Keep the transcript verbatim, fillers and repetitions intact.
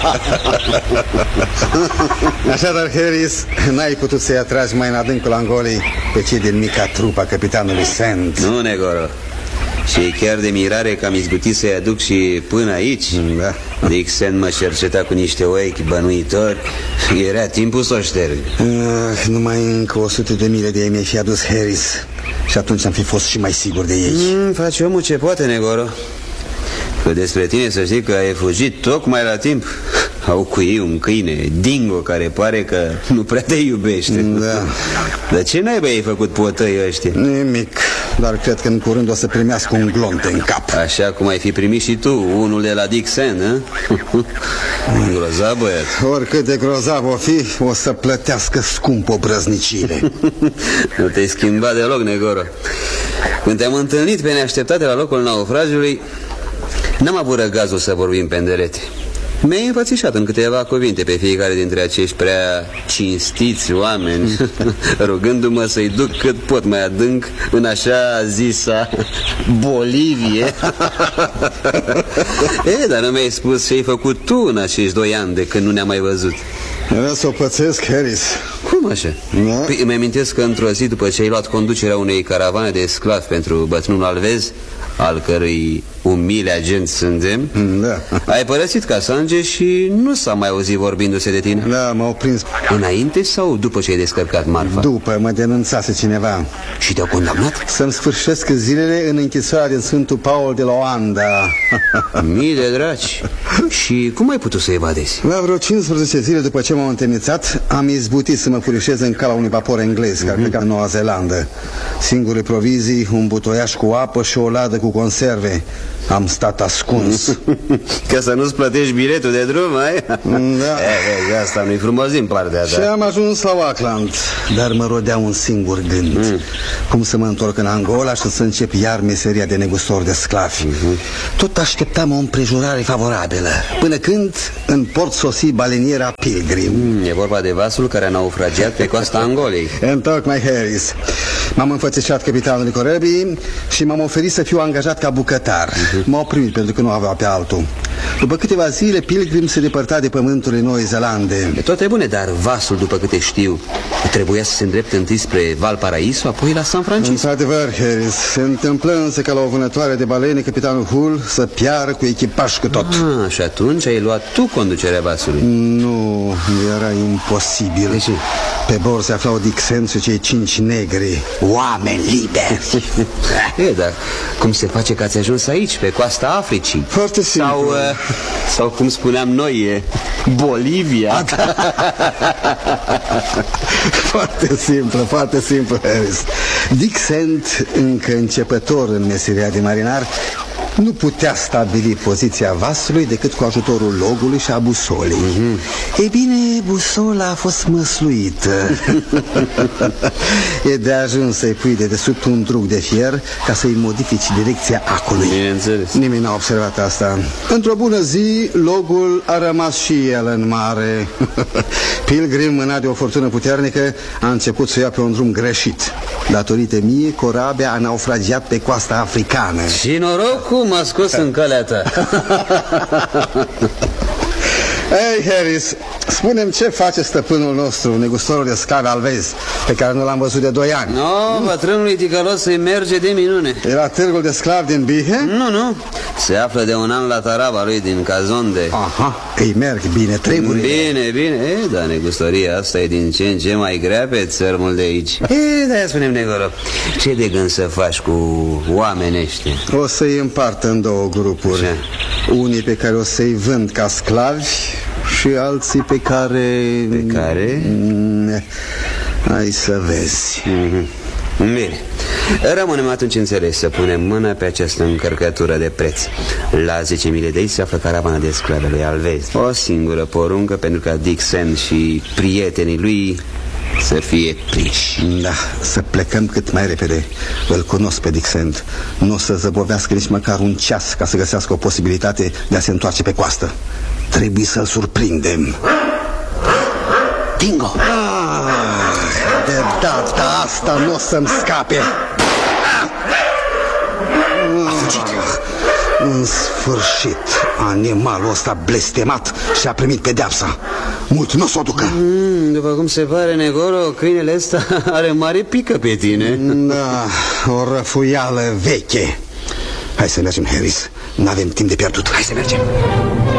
Așadar, Harris, n-ai putut să-i atragi mai în adâncul Angolei pe cei din mica trupa capitanului Sand. Nu, Negoro. Și e chiar de mirare că am izbutit să-i aduc și până aici. Da. Dick Sand mă cerceta cu niște ochi bănuitori. Era timpul să o șterg. uh, Numai încă o sută de mile de ei mi-ai fi adus, Harris, și atunci am fi fost și mai sigur de ei. mm, Face omul ce poate, Negoro. Că despre tine să știi că ai fugit tocmai la timp. Au cu ei un câine, Dingo, care pare că nu prea te iubește. Da. Dar ce naiba ai făcut potăi ăștia? Nimic, dar cred că în curând o să primească un glonț în cap. Așa cum ai fi primit și tu, unul de la Dick Sand, hă? Grozav, băiat. Oricât de grozav o fi, o să plătească scump obrăznicile. Nu te-ai schimbat deloc, Negoro. Când te-am întâlnit pe neașteptate la locul naufragiului, n-am avut răgazul să vorbim pe îndelete. Mi-ai înfățișat în câteva cuvinte pe fiecare dintre acești prea cinstiți oameni, rugându-mă să-i duc cât pot mai adânc în așa zisa Bolivie. E, dar nu mi-ai spus ce ai făcut tu în acești doi ani de când nu ne-am mai văzut. Vreau să o pățesc, Harris. Cum așa? Da? Păi, îmi amintesc că într-o zi, după ce ai luat conducerea unei caravane de sclavi pentru bătrânul Alvez, al cărui umile agent suntem, Da. ai părăsit Casange și nu s-a mai auzit vorbindu-se de tine. Da, m-au prins. Înainte sau după ce ai descărcat marfa? După, mă denunțase cineva. Și te-au condamnat? Să-mi sfârșesc zilele în închisoarea din Sfântul Paul de Loanda. Mii de draci. Și cum ai putut să evadezi? La vreo cincisprezece zile după ce m-au întemnițat, am izbutit să mă furișez în cala unui vapor englez care pleca în Noua Zeelandă. Singure provizii, un butoiaș cu apă și o ladă cu conserve. Am stat ascuns. Ca să nu-ți plătești biletul de drum, ai? Da. E, e, asta nu-i frumos din partea Și ta. am ajuns la Auckland, dar mă rodea un singur gând. mm. Cum să mă întorc în Angola și să încep iar meseria de negustor de sclavi. mm-hmm. Tot așteptam o împrejurare favorabilă, până când în port sosi baleniera Pilgrim. mm, E vorba de vasul care a naufragiat pe coasta Angolei. Întocmai, Harris. M-am înfățișat capitanului corăbii și m-am oferit să fiu angajat ca bucătar. uh-huh. M-au primit pentru că nu avea pe altul. După câteva zile, Pilgrim se depărta de pământurile Noi Zeelande. E toate bune, dar vasul, după câte știu, trebuia să se îndrepte întâi spre Valparaiso, apoi la San Francisco. Într-adevăr, Harris, se întâmplă însă ca la o vânătoare de balene, capitanul Hull să piară cu echipaj cu tot. Ah, și atunci ai luat tu conducerea vasului. Nu, era imposibil. De ce? Pe bord se aflau Dick Sand și cei cinci negri, oameni liberi. E, dar cum se face că ați ajuns aici, pe coasta Africii? Foarte simplu. Sau, uh, sau cum spuneam noi, e Bolivia. Foarte simplu, foarte simplu, Harris. Dick Sand, încă începător în meseria de marinar, nu putea stabili poziția vasului decât cu ajutorul logului și a busolei. mm-hmm. Ei bine, busola a fost măsluită. E de ajuns să-i pui de desubt un drug de fier ca să-i modifici direcția acului. Bineînțeles. Nimeni n-a observat asta. Într-o bună zi, logul a rămas și el în mare. Pilgrim, mânat de o furtună puternică, a început să ia pe un drum greșit. Datorită mie, corabia a naufragiat pe coasta africană. Și norocul m-a scos în calea ta. Ei, Harris, spune-mi ce face stăpânul nostru, negustorul de sclavi Alvez, pe care nu l-am văzut de doi ani. No, bătrânului ticălos să-i merge de minune. E la târgul de sclavi din Bihe? Nu, nu, se află de un an la taraba lui din Cazonde. Aha, îi merg bine treburile. Bine, bine, e, dar negustoria asta e din ce în ce mai grea pe țărmul de aici. E, de-aia spunem, Negoro, ce de gând să faci cu oamenii ăștia? O să-i împart în două grupuri. Ce? Unii pe care o să-i vând ca sclavi și alții pe care... Pe care? Mm, hai să vezi. Mm-hmm. Bine, rămânem atunci înțeles să punem mâna pe această încărcătură de preț. La zece mile de aici se află caravana de sclave lui Alvez. O singură poruncă pentru ca Dick Sand și prietenii lui să fie prinși. Da, să plecăm cât mai repede. Îl cunosc pe Dick Sand. Nu o să zăbovească nici măcar un ceas ca să găsească o posibilitate de a se întoarce pe coastă. Trebuie să-l surprindem. Dingo! Ah, de data asta nu o să-mi scape. A fugit. În sfârșit, animalul ăsta blestemat și-a primit pedeapsa. Mult nu o să o ducă. mm, După cum se pare, Negoro, câinele ăsta are mare pică pe tine. Da, o răfuială veche. Hai să mergem, Harris. N-avem timp de pierdut. Hai să mergem.